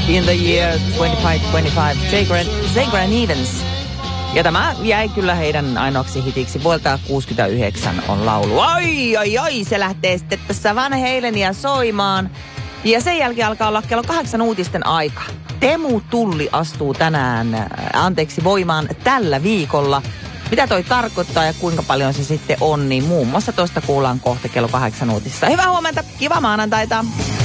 In the Year 2525, Zayn Evans. Ja tämä jäi kyllä heidän ainoaksi hitiksi. Vuodelta 69 on laulu. Oi, se lähtee sitten tässä Van Halenia soimaan. Ja sen jälkeen alkaa olla kello 8 uutisten aika. Teemu Tulli astuu voimaan tällä viikolla. Mitä toi tarkoittaa ja kuinka paljon se sitten on, niin muun muassa tuosta kuullaan kohta kello 8 uutisissa. Hyvää huomenta, kiva maanantaita.